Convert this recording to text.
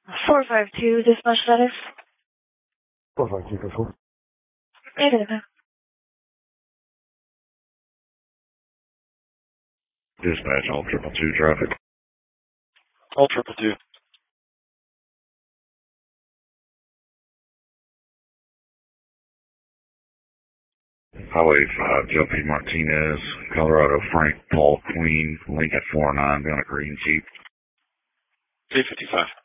452 dispatch status. 452 control. Negative. Dispatch, all 222 traffic. All 222. Highway 5, Joe P. Martinez, Colorado Frank, Paul Queen, Lincoln 49, got a green Jeep. 355.